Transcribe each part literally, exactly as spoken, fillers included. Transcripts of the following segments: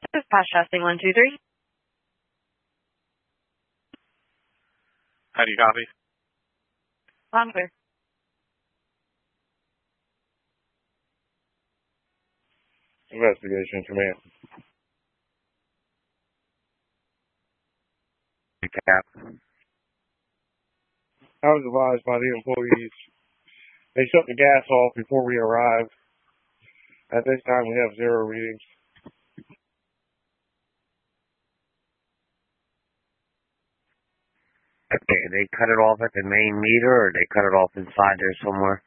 This is Pass Testing one two three. How do you copy? I'm clear. Investigation Command. Cap. I was advised by the employees. They shut the gas off before we arrived. At this time, we have zero readings. Okay, they cut it off at the main meter, or they cut it off inside there somewhere?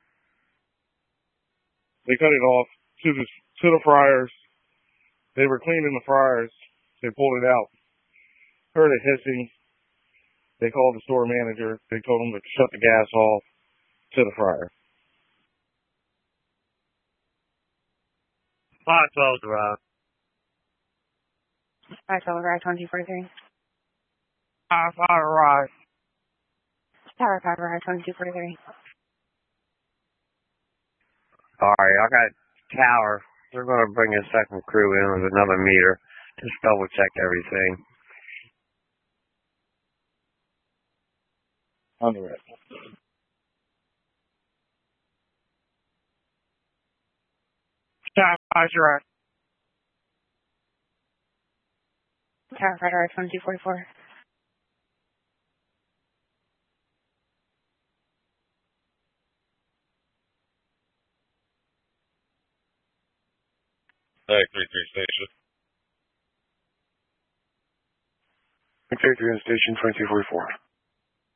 They cut it off to the to the fryers. They were cleaning the fryers. They pulled it out. Heard it hissing. They called the store manager. They told him to shut the gas off to the fryer. five twelve Drive. five twelve Drive, twenty forty-three. five five Drive. Tower five Drive, twenty-two forty-three. Alright, I got tower. They're going to bring a second crew in with another meter. Just double check everything. On the red. Tower five Drive. Tower five Drive, twenty-two forty-four. Tag three three station. Tag three station twenty-two forty-four.